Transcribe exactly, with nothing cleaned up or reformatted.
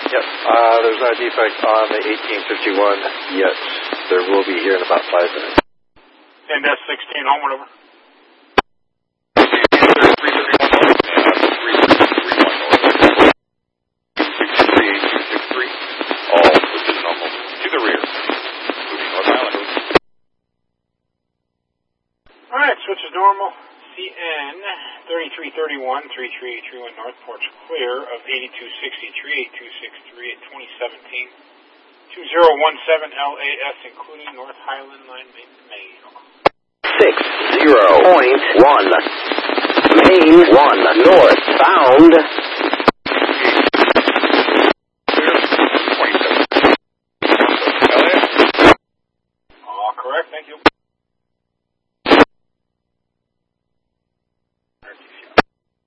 Yep, uh, there's not a defect on the eighteen fifty-one yet. There will be here in about five minutes. And that's sixteen, homeward over. Normal, C N thirty-three thirty-one, thirty-three eighty-three north, porch clear of eighty-two sixty-three, eighty-two sixty-three at twenty seventeen, two zero one seven L A S, including North Highland Line, Main. six zero point one, Main one, northbound.